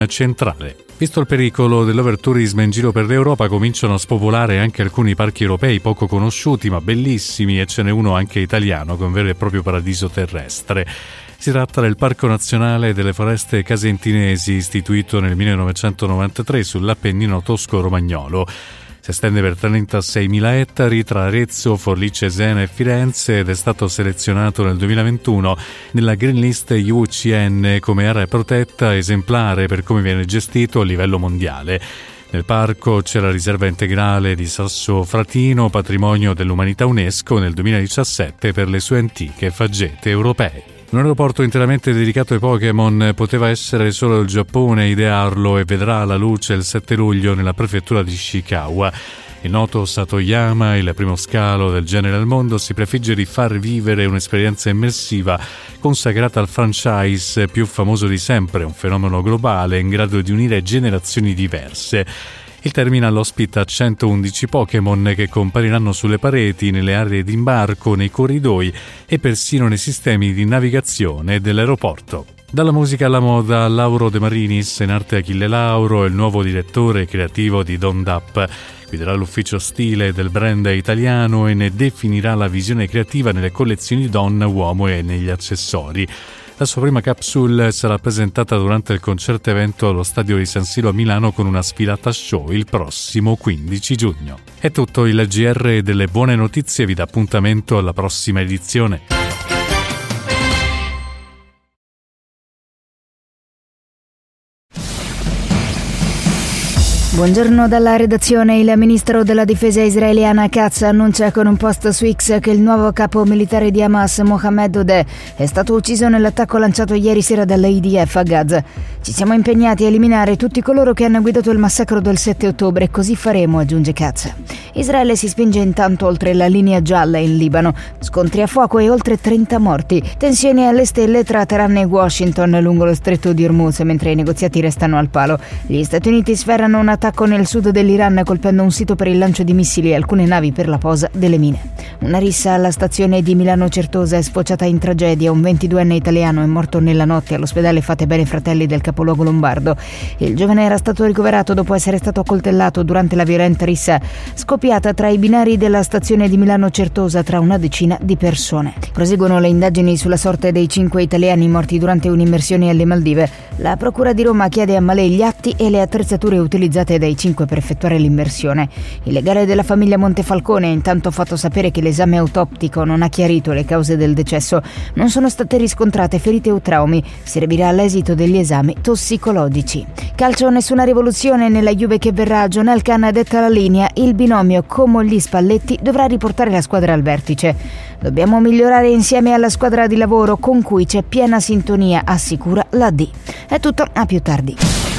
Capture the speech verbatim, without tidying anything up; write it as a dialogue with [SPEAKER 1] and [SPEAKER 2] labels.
[SPEAKER 1] centrale. Visto il pericolo dell'overtourism in giro per l'Europa, cominciano a spopolare anche alcuni parchi europei poco conosciuti ma bellissimi, e ce n'è uno anche italiano con un vero e proprio paradiso terrestre. Si tratta del Parco Nazionale delle Foreste Casentinesi, istituito nel millenovecentonovantatré sull'Appennino tosco-romagnolo. Si estende per trentaseimila ettari tra Arezzo, Forlì Cesena e Firenze ed è stato selezionato nel duemilaventuno nella Green List U C N come area protetta esemplare per come viene gestito a livello mondiale. Nel parco c'è la riserva integrale di Sasso Fratino, patrimonio dell'umanità UNESCO nel duemiladiciassette per le sue antiche faggete europee. Un aeroporto interamente dedicato ai Pokémon poteva essere solo il Giappone a idearlo e vedrà la luce il sette luglio nella prefettura di Ishikawa. Il noto Satoyama, il primo scalo del genere al mondo, si prefigge di far vivere un'esperienza immersiva consacrata al franchise più famoso di sempre, un fenomeno globale in grado di unire generazioni diverse. Il terminal ospita centoundici Pokémon che compariranno sulle pareti, nelle aree di imbarco, nei corridoi e persino nei sistemi di navigazione dell'aeroporto. Dalla musica alla moda, Lauro De Marinis, in arte Achille Lauro, è il nuovo direttore creativo di Don't Up. Guiderà l'ufficio stile del brand italiano e ne definirà la visione creativa nelle collezioni donna, uomo e negli accessori. La sua prima capsule sarà presentata durante il concerto evento allo Stadio di San Siro a Milano con una sfilata show il prossimo quindici giugno. È tutto, il G R delle buone notizie vi dà appuntamento alla prossima edizione.
[SPEAKER 2] Buongiorno dalla redazione. Il ministro della difesa israeliana Katz annuncia con un post su X che il nuovo capo militare di Hamas, Mohammed Odeh, è stato ucciso nell'attacco lanciato ieri sera dall'I D F a Gaza. Ci siamo impegnati a eliminare tutti coloro che hanno guidato il massacro del sette ottobre, così faremo, aggiunge Katz. Israele si spinge intanto oltre la linea gialla in Libano. Scontri a fuoco e oltre trenta morti. Tensioni alle stelle tra Teheran e Washington lungo lo stretto di Hormuz, mentre i negoziati restano al palo. Gli Stati Uniti sferrano un attacco nel sud dell'Iran colpendo un sito per il lancio di missili e alcune navi per la posa delle mine. Una rissa alla stazione di Milano Certosa è sfociata in tragedia. Un ventiduenne italiano è morto nella notte all'ospedale Fate Bene Fratelli del capoluogo lombardo. Il giovane era stato ricoverato dopo essere stato accoltellato durante la violenta rissa scoppiata tra i binari della stazione di Milano Certosa tra una decina di persone. Proseguono le indagini sulla sorte dei cinque italiani morti durante un'immersione alle Maldive. La procura di Roma chiede a Malé gli atti e le attrezzature utilizzate dai cinque per effettuare l'immersione. Il legale della famiglia Montefalcone ha intanto fatto sapere che l'esame autoptico non ha chiarito le cause del decesso. Non sono state riscontrate ferite o traumi. Servirà all'esito degli esami tossicologici. Calcio, nessuna rivoluzione nella Juve che verrà. John Elkann ha detta la linea. Il binomio Comolli-Spalletti dovrà riportare la squadra al vertice. Dobbiamo migliorare insieme alla squadra di lavoro con cui c'è piena sintonia, assicura la D. È tutto, a più tardi.